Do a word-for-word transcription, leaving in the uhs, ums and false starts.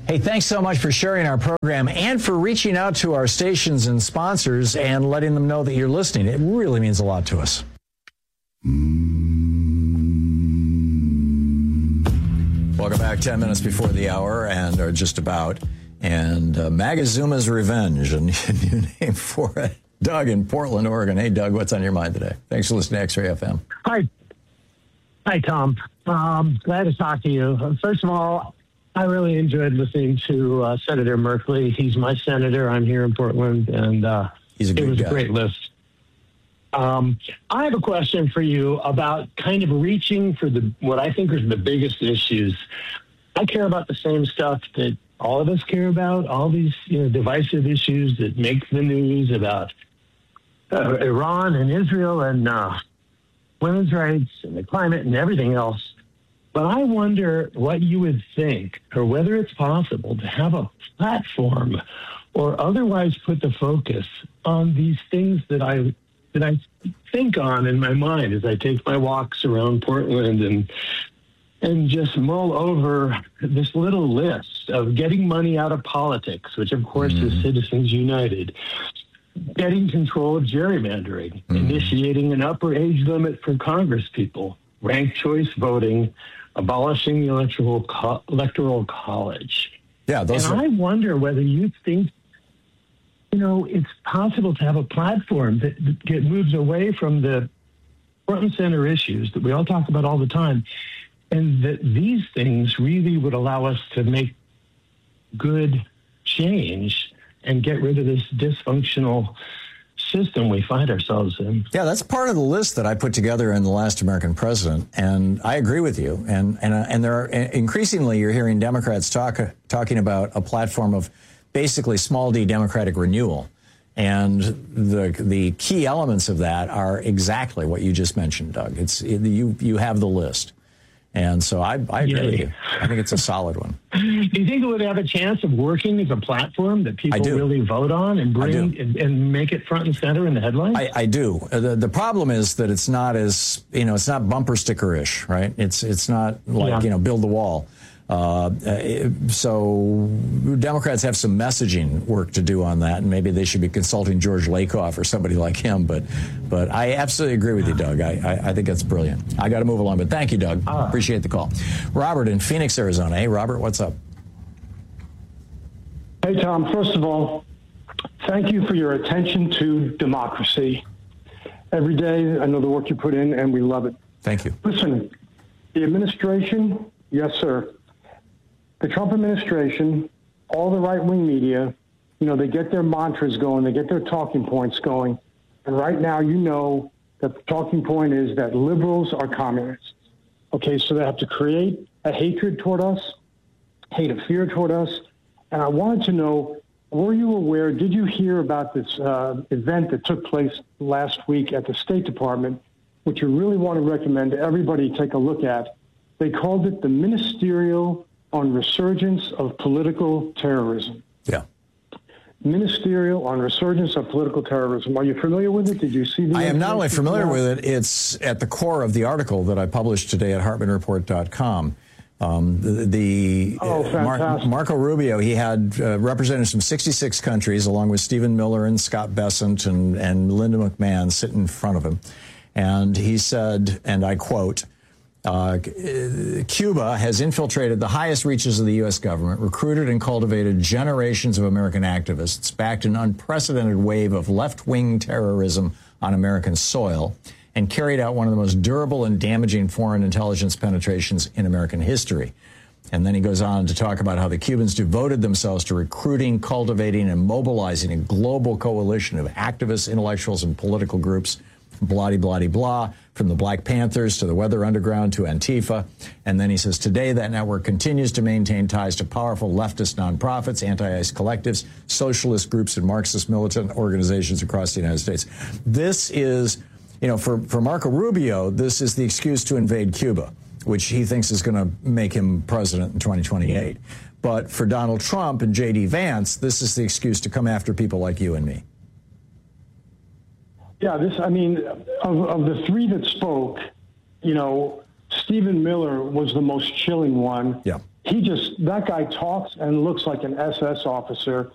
Hey, thanks so much for sharing our program and for reaching out to our stations and sponsors and letting them know that you're listening. It really means a lot to us. Welcome back. Ten minutes before the hour, and or just about. And uh, Magazuma's Revenge, a new name for it. Doug in Portland, Oregon. Hey, Doug, what's on your mind today? Thanks for listening to X-Ray F M. Hi. Hi, Tom. Um, glad to talk to you. First of all, I really enjoyed listening to uh, Senator Merkley. He's my senator. I'm here in Portland, and uh, He's a good it was guy. a great list. Um, I have a question for you about kind of reaching for the what I think are the biggest issues. I care about the same stuff that all of us care about, all these you know divisive issues that make the news about uh, Iran and Israel and uh, women's rights and the climate and everything else. But I wonder what you would think, or whether it's possible to have a platform or otherwise put the focus on these things that I that I think on in my mind as I take my walks around Portland and and just mull over this little list of getting money out of politics, which of course mm-hmm. is Citizens United, getting control of gerrymandering, mm-hmm. initiating an upper age limit for Congress people, ranked choice voting, abolishing the electoral co- electoral college. Yeah, those and are... I wonder whether you think, you know, it's possible to have a platform that, that get, moves away from the front and center issues that we all talk about all the time, and that these things really would allow us to make good change and get rid of this dysfunctional system we find ourselves in. Yeah, that's part of the list that I put together in The Last American President, and I agree with you. And and uh, and there are increasingly you're hearing Democrats talk talking about a platform of basically small d democratic renewal, and the the key elements of that are exactly what you just mentioned, Doug. It's you you have the list. And so I, I agree Yay. with you. I think it's a solid one. Do you think it would have a chance of working as a platform that people really vote on and bring and, and make it front and center in the headlines? I, I do. The, the problem is that it's not as, you know, it's not bumper sticker-ish, right? It's it's not like, yeah. you know, build the wall. Uh, so Democrats have some messaging work to do on that, and maybe they should be consulting George Lakoff or somebody like him. But but I absolutely agree with you, Doug. I, I, I think that's brilliant. I got to move along, but thank you, Doug. Uh, Appreciate the call. Robert in Phoenix, Arizona. Hey, Robert, what's up? Hey, Tom. First of all, thank you for your attention to democracy. Every day, I know the work you put in, and we love it. Thank you. Listen, the administration, yes, sir. The Trump administration, all the right-wing media, you know, they get their mantras going, they get their talking points going. And right now, you know that the talking point is that liberals are communists. Okay, so they have to create a hatred toward us, hate and fear toward us. And I wanted to know, were you aware, did you hear about this uh, event that took place last week at the State Department, which you really want to recommend everybody take a look at? They called it the Ministerial on Resurgence of Political Terrorism. Yeah. Ministerial on Resurgence of Political Terrorism. Are you familiar with it? Did you see the I am not only familiar with it, it's at the core of the article that I published today at Hartman Report dot com. Um, the the oh, uh, Mar- Marco Rubio, he had uh, representatives from sixty-six countries, along with Stephen Miller and Scott Bessent and, and Linda McMahon sitting in front of him. And he said, and I quote, Uh, Cuba has infiltrated the highest reaches of the U S government, recruited and cultivated generations of American activists, backed an unprecedented wave of left-wing terrorism on American soil, and carried out one of the most durable and damaging foreign intelligence penetrations in American history. And then he goes on to talk about how the Cubans devoted themselves to recruiting, cultivating, and mobilizing a global coalition of activists, intellectuals, and political groups, blah, blah, blah, blah, from the Black Panthers to the Weather Underground to Antifa. And then he says, today that network continues to maintain ties to powerful leftist nonprofits, anti-ICE collectives, socialist groups, and Marxist militant organizations across the United States. This is, you know, for, for Marco Rubio, this is the excuse to invade Cuba, which he thinks is going to make him president in twenty twenty-eight. But for Donald Trump and J D Vance, this is the excuse to come after people like you and me. Yeah, this, I mean, of, of the three that spoke, you know, Stephen Miller was the most chilling one. Yeah. he just, that guy talks and looks like an S S officer.